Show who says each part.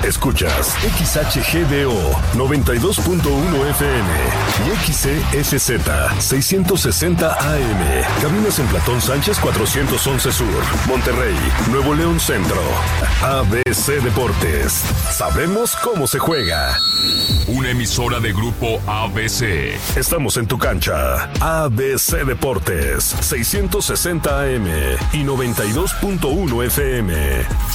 Speaker 1: Escuchas XHGDO 92.1 FM y XEFZ 660 AM. Cabinas en Platón Sánchez 411 Sur, Monterrey, Nuevo León Centro. ABC Deportes. Sabemos cómo se juega.
Speaker 2: Una emisora de Grupo ABC.
Speaker 1: Estamos en tu cancha. ABC Deportes 660 AM y 92.1 FM.